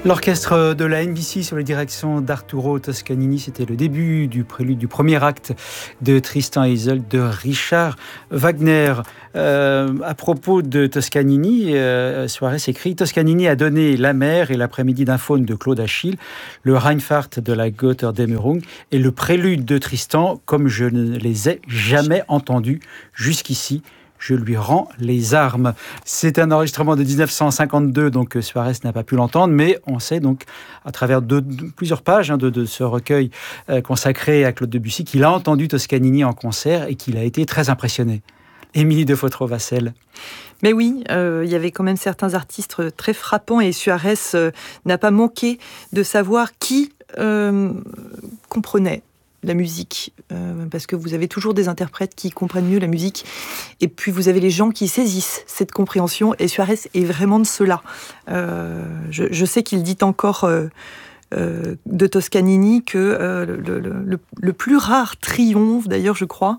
L'orchestre de la NBC sur les directions d'Arturo Toscanini, c'était le début du prélude du premier acte de Tristan et Isolde de Richard Wagner. À propos de Toscanini, Suarez écrit « Toscanini a donné La mer et l'après-midi d'un faune de Claude Achille, le Reinfahrt de la Götterdämmerung et le prélude de Tristan comme je ne les ai jamais entendus jusqu'ici. Je lui rends les armes ». C'est un enregistrement de 1952, donc Suarez n'a pas pu l'entendre, mais on sait donc, à travers plusieurs pages de ce recueil consacré à Claude Debussy, qu'il a entendu Toscanini en concert et qu'il a été très impressionné. Émilie de Fautrot-Vassel. Mais oui, il y avait quand même certains artistes très frappants et Suarez n'a pas manqué de savoir qui comprenait la musique, parce que vous avez toujours des interprètes qui comprennent mieux la musique, et puis vous avez les gens qui saisissent cette compréhension, et Suarez est vraiment de cela. Je sais qu'il dit encore de Toscanini que le plus rare triomphe, d'ailleurs je crois,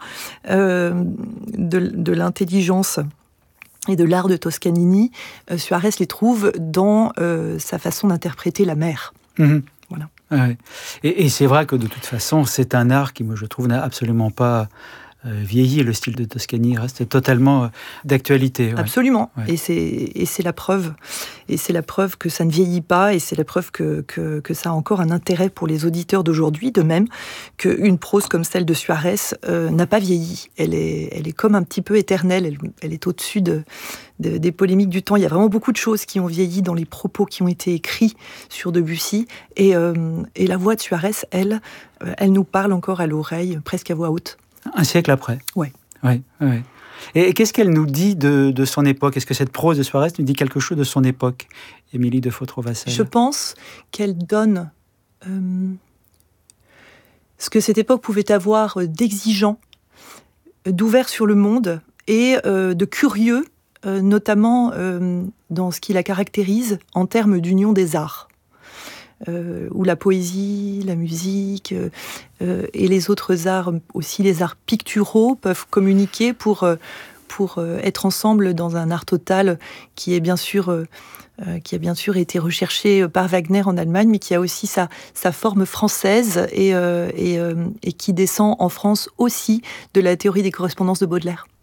de l'intelligence et de l'art de Toscanini, Suarez les trouve dans sa façon d'interpréter la mer. Mmh. Voilà. Ouais. Et c'est vrai que de toute façon, c'est un art qui, moi, je trouve, n'a absolument pas vieilli. Le style de Toscanini reste totalement d'actualité. Ouais. Absolument. Ouais. Et c'est la preuve. Et c'est la preuve que ça ne vieillit pas, et c'est la preuve que ça a encore un intérêt pour les auditeurs d'aujourd'hui, de même qu'une prose comme celle de Suarez n'a pas vieilli. Elle est comme un petit peu éternelle, elle est au-dessus des polémiques du temps. Il y a vraiment beaucoup de choses qui ont vieilli dans les propos qui ont été écrits sur Debussy, et la voix de Suarez, elle nous parle encore à l'oreille, presque à voix haute. Un siècle après. Ouais. Ouais. Et qu'est-ce qu'elle nous dit de son époque ? Est-ce que cette prose de Suarez nous dit quelque chose de son époque, Émilie de Fautrot-Vassel ? Je pense qu'elle donne ce que cette époque pouvait avoir d'exigeant, d'ouvert sur le monde et de curieux, notamment dans ce qui la caractérise en termes d'union des arts. Où la poésie, la musique et les autres arts, aussi les arts picturaux, peuvent communiquer pour être ensemble dans un art total qui a bien sûr été recherché par Wagner en Allemagne, mais qui a aussi sa forme française et qui descend en France aussi de la théorie des correspondances de Baudelaire.